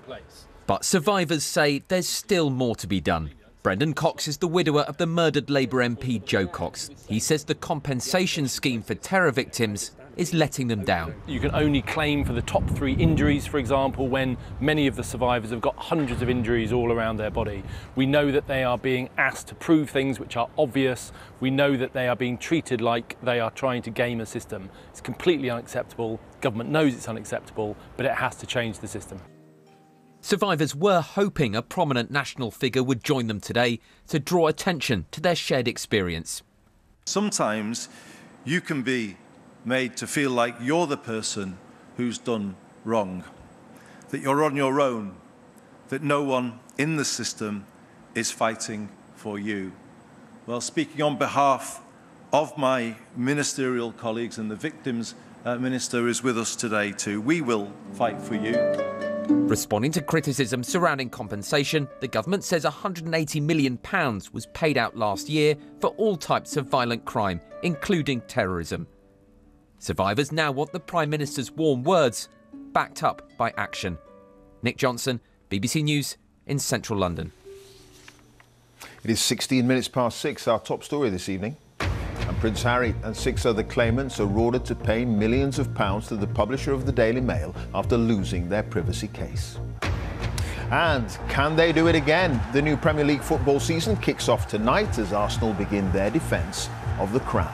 But survivors say there's still more to be done. Brendan Cox is the widower of the murdered Labour MP Jo Cox. He says the compensation scheme for terror victims is letting them down. You can only claim for the top 3 injuries, for example, when many of the survivors have got hundreds of injuries all around their body. We know that they are being asked to prove things which are obvious. We know that they are being treated like they are trying to game a system. It's completely unacceptable. Government knows it's unacceptable, but it has to change the system. Survivors were hoping a prominent national figure would join them today to draw attention to their shared experience. Sometimes you can be made to feel like you're the person who's done wrong, that you're on your own, that no one in the system is fighting for you. Well, speaking on behalf of my ministerial colleagues, and the victims minister is with us today too, we will fight for you. Responding to criticism surrounding compensation, the government says £180 million was paid out last year for all types of violent crime, including terrorism. Survivors now want the Prime Minister's warm words backed up by action. Nick Johnson, BBC News in central London. It is 16 minutes past 6, our top story this evening. And Prince Harry and 6 other claimants are ordered to pay millions of pounds to the publisher of the Daily Mail after losing their privacy case. And can they do it again? The new Premier League football season kicks off tonight as Arsenal begin their defence of the crown.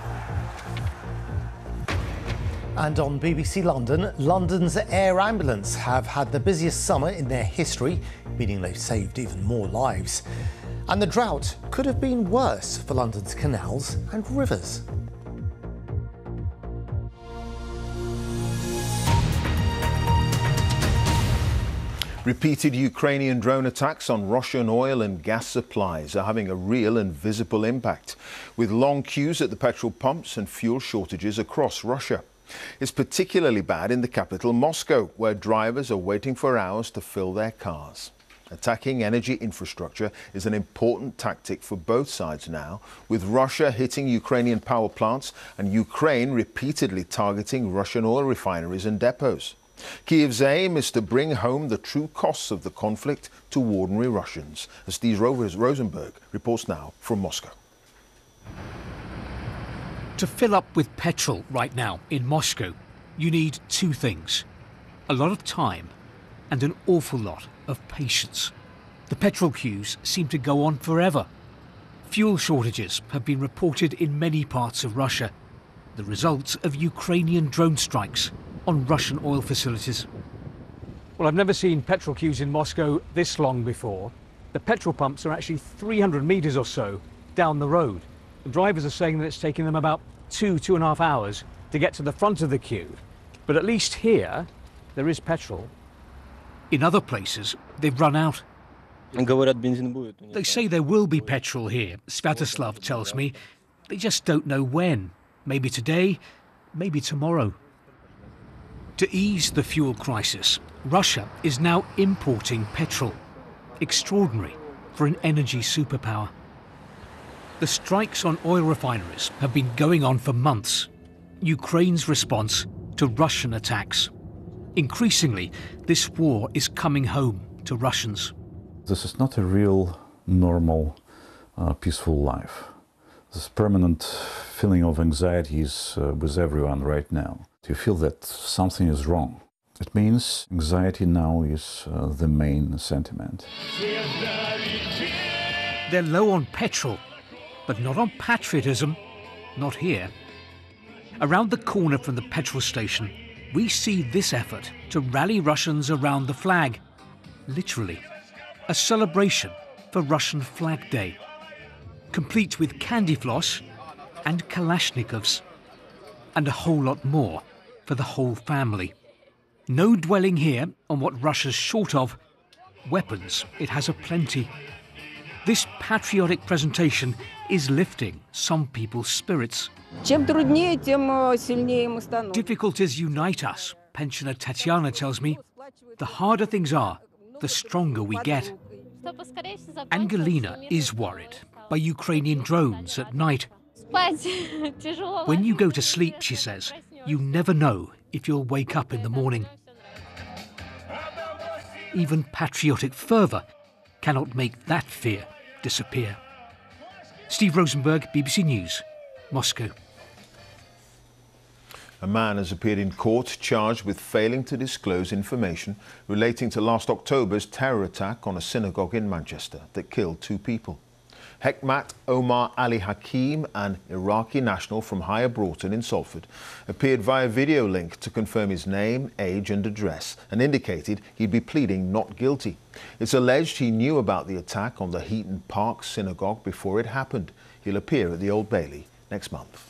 And on BBC London, London's air ambulance have had the busiest summer in their history, meaning they've saved even more lives. And the drought could have been worse for London's canals and rivers. Repeated Ukrainian drone attacks on Russian oil and gas supplies are having a real and visible impact, with long queues at the petrol pumps and fuel shortages across Russia. It's particularly bad in the capital, Moscow, where drivers are waiting for hours to fill their cars. Attacking energy infrastructure is an important tactic for both sides now, with Russia hitting Ukrainian power plants and Ukraine repeatedly targeting Russian oil refineries and depots. Kyiv's aim is to bring home the true costs of the conflict to ordinary Russians, as Steve Rosenberg reports now from Moscow. To fill up with petrol right now in Moscow, you need 2 things: a lot of time and an awful lot of patience. The petrol queues seem to go on forever. Fuel shortages have been reported in many parts of Russia, the result of Ukrainian drone strikes on Russian oil facilities. Well, I've never seen petrol queues in Moscow this long before. The petrol pumps are actually 300 metres or so down the road. The drivers are saying that it's taking them about 2.5 hours to get to the front of the queue. But at least here, there is petrol. In other places, they've run out. They say there will be petrol here, Sviatoslav tells me. They just don't know when. Maybe today, maybe tomorrow. To ease the fuel crisis, Russia is now importing petrol. Extraordinary for an energy superpower. The strikes on oil refineries have been going on for months. Ukraine's response to Russian attacks. Increasingly, this war is coming home to Russians. This is not a real, normal, peaceful life. This permanent feeling of anxiety is with everyone right now. You feel that something is wrong. It means anxiety now is the main sentiment. They're low on petrol, but not on patriotism. Not here. Around the corner from the petrol station, we see this effort to rally Russians around the flag. Literally, a celebration for Russian Flag Day, complete with candy floss and Kalashnikovs, and a whole lot more for the whole family. No dwelling here on what Russia's short of. Weapons, it has aplenty. This patriotic presentation is lifting some people's spirits. Difficulties unite us, pensioner Tatiana tells me. The harder things are, the stronger we get. Angelina is worried by Ukrainian drones at night. When you go to sleep, she says, you never know if you'll wake up in the morning. Even patriotic fervour cannot make that fear disappear. Steve Rosenberg, BBC News, Moscow. A man has appeared in court charged with failing to disclose information relating to last October's terror attack on a synagogue in Manchester that killed 2 people. Hekmat Omar Ali Hakim, an Iraqi national from Higher Broughton in Salford, appeared via video link to confirm his name, age and address and indicated he'd be pleading not guilty. It's alleged he knew about the attack on the Heaton Park synagogue before it happened. He'll appear at the Old Bailey next month.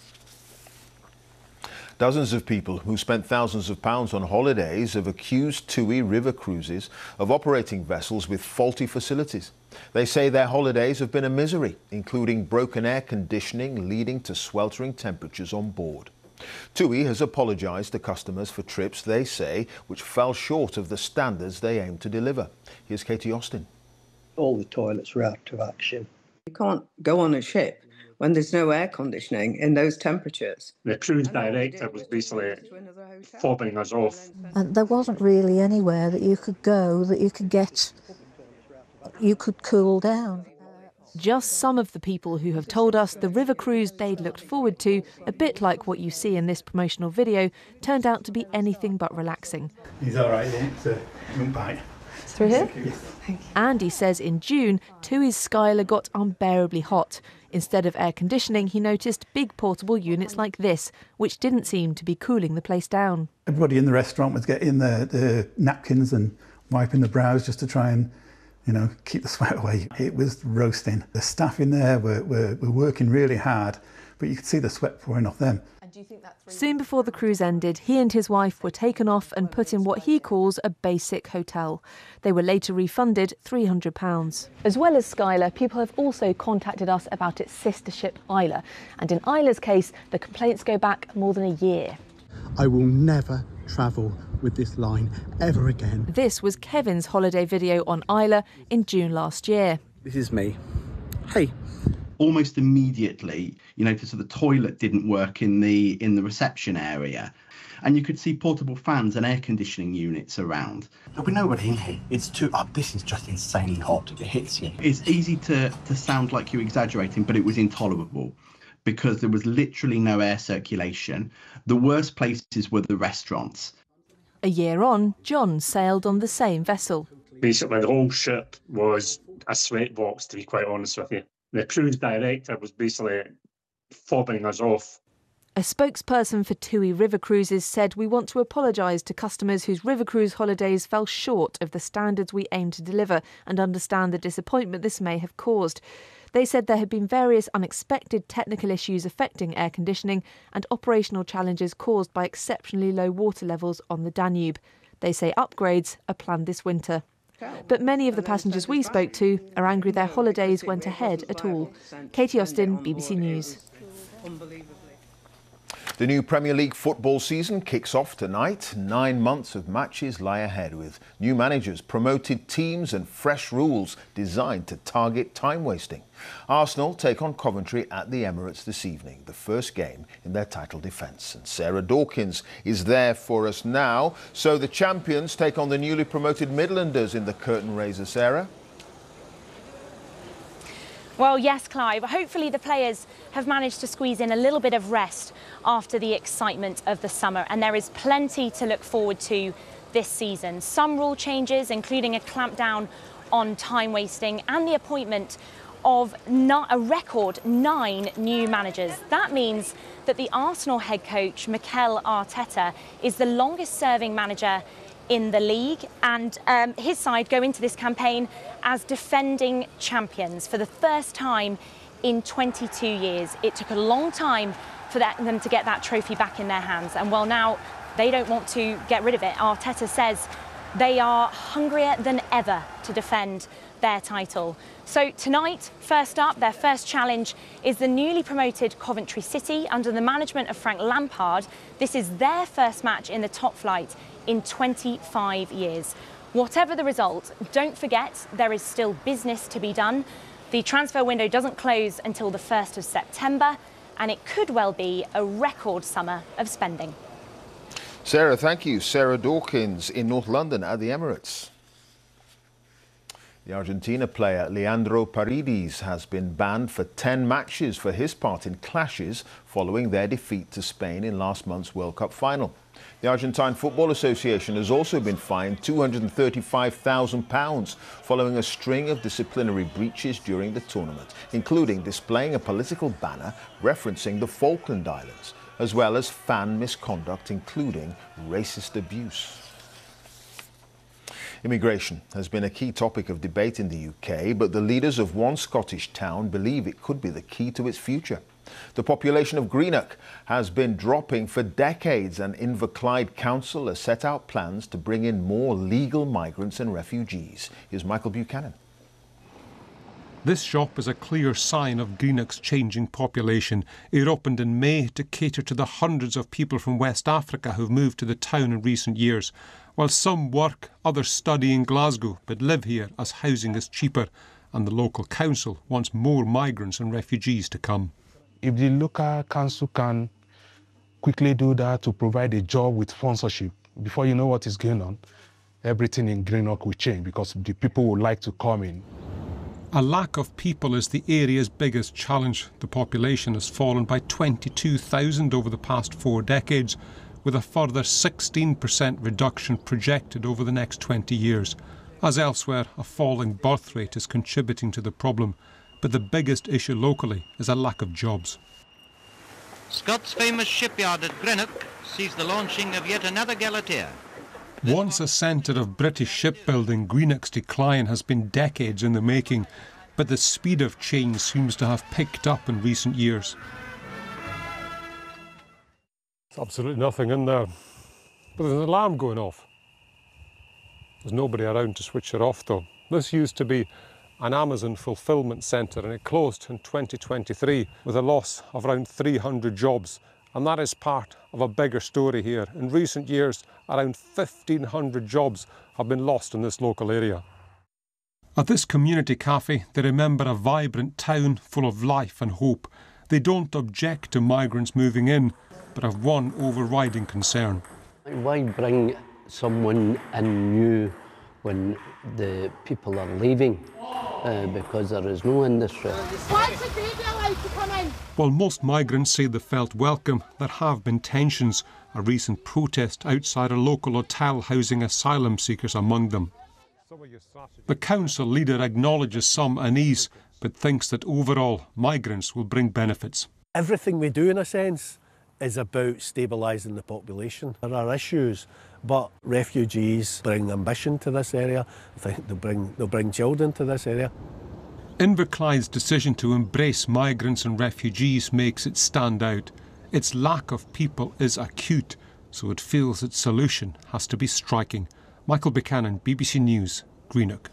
Dozens of people who spent thousands of pounds on holidays have accused TUI River Cruises of operating vessels with faulty facilities. They say their holidays have been a misery, including broken air conditioning leading to sweltering temperatures on board. TUI has apologised to customers for trips they say which fell short of the standards they aim to deliver. Here's Katie Austin. All the toilets were out of action. You can't go on a ship when there's no air conditioning in those temperatures. The cruise director was basically fobbing us off. And there wasn't really anywhere that you could go that you could cool down. Just some of the people who have told us the river cruise they'd looked forward to, a bit like what you see in this promotional video, turned out to be anything but relaxing. He's all right, so don't bite. Through here? Andy says in June, TUI's Skylar got unbearably hot. Instead of air conditioning, he noticed big portable units like this, which didn't seem to be cooling the place down. Everybody in the restaurant was getting the napkins and wiping the brows just to try and, keep the sweat away. It was roasting. The staff in there were working really hard, but you could see the sweat pouring off them. Soon before the cruise ended, he and his wife were taken off and put in what he calls a basic hotel. They were later refunded £300. As well as Skylar, people have also contacted us about its sister ship Isla. And in Isla's case, the complaints go back more than a year. I will never travel with this line ever again. This was Kevin's holiday video on Isla in June last year. This is me. Hey. Almost immediately, so the toilet didn't work in the reception area, and you could see portable fans and air conditioning units around. There'll be nobody in here. It's too. This is just insanely hot. It hits you. It's easy to sound like you're exaggerating, but it was intolerable because there was literally no air circulation. The worst places were the restaurants. A year on, John sailed on the same vessel. Basically, the whole ship was a sweatbox, to be quite honest with you. The cruise director was basically fobbing us off. A spokesperson for TUI River Cruises said, "We want to apologise to customers whose river cruise holidays fell short of the standards we aim to deliver and understand the disappointment this may have caused." They said there had been various unexpected technical issues affecting air conditioning and operational challenges caused by exceptionally low water levels on the Danube. They say upgrades are planned this winter. But many of the passengers we spoke to are angry their holidays went ahead at all. Katie Austin, BBC News. The new Premier League football season kicks off tonight. 9 months of matches lie ahead with new managers, promoted teams and fresh rules designed to target time wasting. Arsenal take on Coventry at the Emirates this evening, the first game in their title defence. And Sarah Dawkins is there for us now. So the champions take on the newly promoted Midlanders in the curtain raiser, Sarah. Well, yes, Clive. Hopefully the players have managed to squeeze in a little bit of rest after the excitement of the summer, and there is plenty to look forward to this season. Some rule changes, including a clampdown on time wasting and the appointment of a record 9 new managers. That means that the Arsenal head coach, Mikel Arteta, is the longest-serving manager in the league, and his side go into this campaign as defending champions for the first time in 22 years. It took a long time for them to get that trophy back in their hands, and well, now they don't want to get rid of it. Arteta says they are hungrier than ever to defend their title. So tonight, first up, their first challenge is the newly promoted Coventry City under the management of Frank Lampard. This is their first match in the top flight in 25 years. Whatever the result, don't forget there is still business to be done. The transfer window doesn't close until the 1st of September, and it could well be a record summer of spending. Sarah, thank you. Sarah Dawkins in North London at the Emirates. The Argentina player Leandro Paredes has been banned for 10 matches for his part in clashes following their defeat to Spain in last month's World Cup final. The Argentine Football Association has also been fined £235,000 following a string of disciplinary breaches during the tournament, including displaying a political banner referencing the Falkland Islands, as well as fan misconduct, including racist abuse. Immigration has been a key topic of debate in the UK, but the leaders of one Scottish town believe it could be the key to its future. The population of Greenock has been dropping for decades, and Inverclyde Council has set out plans to bring in more legal migrants and refugees. Here's Michael Buchanan. This shop is a clear sign of Greenock's changing population. It opened in May to cater to the hundreds of people from West Africa who've moved to the town in recent years. While some work, others study in Glasgow, but live here as housing is cheaper, and the local council wants more migrants and refugees to come. If the local council can quickly do that to provide a job with sponsorship, before you know what is going on, everything in Greenock will change because the people would like to come in. A lack of people is the area's biggest challenge. The population has fallen by 22,000 over the past 4 decades, with a further 16% reduction projected over the next 20 years. As elsewhere, a falling birth rate is contributing to the problem, but the biggest issue locally is a lack of jobs. Scott's famous shipyard at Greenock sees the launching of yet another Galatea. Once a centre of British shipbuilding, Greenock's decline has been decades in the making, but the speed of change seems to have picked up in recent years. There's absolutely nothing in there, but there's an alarm going off. There's nobody around to switch it off though. This used to be an Amazon fulfilment centre, and it closed in 2023 with a loss of around 300 jobs. And that is part of a bigger story here. In recent years, around 1,500 jobs have been lost in this local area. At this community cafe, they remember a vibrant town full of life and hope. They don't object to migrants moving in, but have one overriding concern. Why bring someone in new when the people are leaving? Because there is no industry. Why should they be allowed to come in? While most migrants say they felt welcome, there have been tensions. A recent protest outside a local hotel housing asylum seekers among them. The council leader acknowledges some unease, but thinks that overall migrants will bring benefits. Everything we do, in a sense, is about stabilising the population. There are issues, but refugees bring ambition to this area. I think they'll bring children to this area. Inverclyde's decision to embrace migrants and refugees makes it stand out. Its lack of people is acute, so it feels its solution has to be striking. Michael Buchanan, BBC News, Greenock.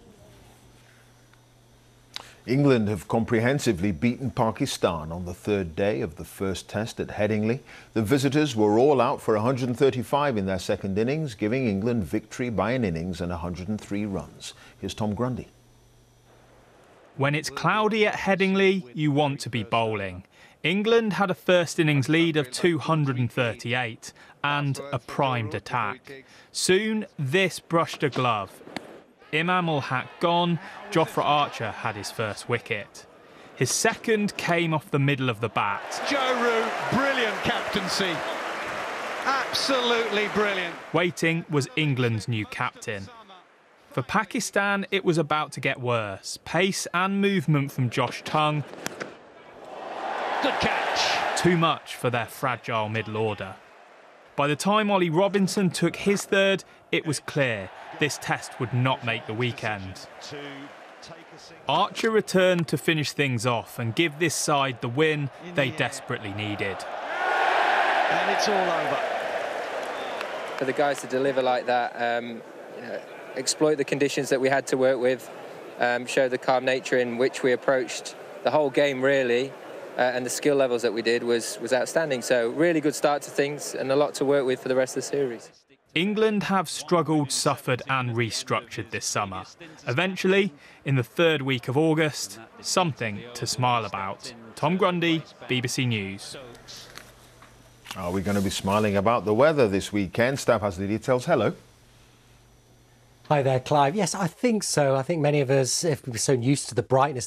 England have comprehensively beaten Pakistan on the third day of the first test at Headingley. The visitors were all out for 135 in their second innings, giving England victory by an innings and 103 runs. Here's Tom Grundy. When it's cloudy at Headingley, you want to be bowling. England had a first innings lead of 238 and a primed attack. Soon, this brushed a glove. Imam-ul-Haq gone, Jofra Archer had his first wicket. His second came off the middle of the bat. Joe Root, brilliant captaincy. Absolutely brilliant. Waiting was England's new captain. For Pakistan, it was about to get worse. Pace and movement from Josh Tongue. Good catch. Too much for their fragile middle order. By the time Ollie Robinson took his third, it was clear this test would not make the weekend. Archer returned to finish things off and give this side the win they desperately needed. And it's all over. For the guys to deliver like that, exploit the conditions that we had to work with, show the calm nature in which we approached the whole game really, and the skill levels that we did was outstanding. So really good start to things and a lot to work with for the rest of the series. England have struggled, suffered and restructured this summer. Eventually, in the third week of August, something to smile about. Tom Grundy, BBC News. Are we going to be smiling about the weather this weekend? Staff has the details. Hello. Hi there, Clive. Yes, I think so. I think many of us, if we were so used to the brightness